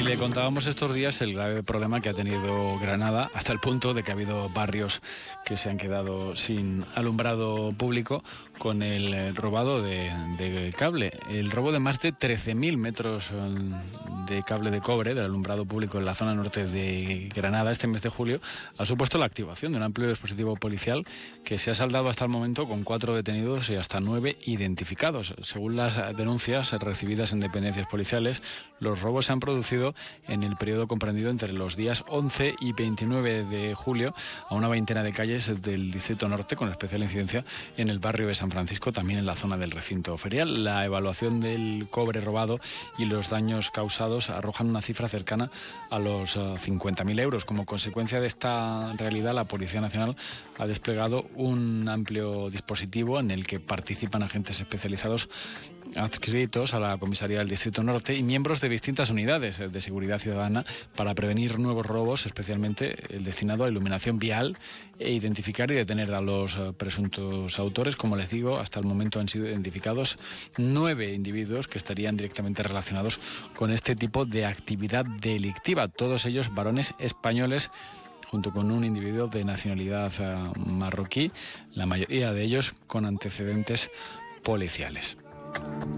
le contábamos estos días el grave problema que ha tenido Granada, hasta el punto de que ha habido barrios que se han quedado sin alumbrado público con el robado de cable. El robo de más de 13.000 metros de cable de cobre del alumbrado público en la zona norte de Granada este mes de julio ha supuesto la activación de un amplio dispositivo policial que se ha saldado hasta el momento con 4 detenidos y hasta 9 identificados. Según las denuncias recibidas en dependencias policiales, los robos se han producido en el periodo comprendido entre los días 11 y 29 de julio a una veintena de calles del Distrito Norte, con especial incidencia en el barrio de San Francisco, también en la zona del recinto ferial. La evaluación del cobre robado y los daños causados arrojan una cifra cercana a los 50.000 euros. Como consecuencia de esta realidad, la Policía Nacional ha desplegado un amplio dispositivo en el que participan agentes especializados adscritos a la Comisaría del Distrito Norte y miembros de distintas unidades de seguridad ciudadana para prevenir nuevos robos, especialmente el destinado a iluminación vial, e identificar y detener a los presuntos autores. Como les digo, hasta el momento han sido identificados 9 individuos que estarían directamente relacionados con este tipo de actividad delictiva, todos ellos varones españoles, junto con un individuo de nacionalidad marroquí, la mayoría de ellos con antecedentes policiales.